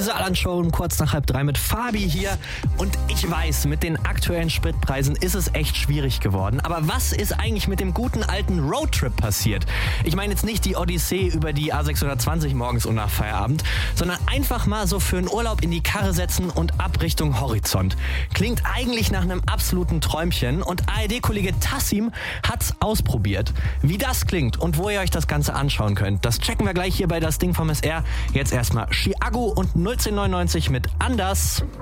Saarland-Show kurz nach 2:30 mit Fabi hier. Und ich weiß, mit den aktuellen Spritpreisen ist es echt schwierig geworden. Aber was ist eigentlich mit dem guten alten Roadtrip passiert? Ich meine jetzt nicht die Odyssee über die A620 morgens und nach Feierabend, sondern einfach mal so für einen Urlaub in die Karre setzen und ab Richtung Horizont. Klingt eigentlich nach einem absoluten Träumchen und ARD-Kollege Tassim hat's ausprobiert. Wie das klingt und wo ihr euch das Ganze anschauen könnt, das checken wir gleich hier bei Das Ding vom SR. Jetzt erstmal Chiago und 01099 mit Anders.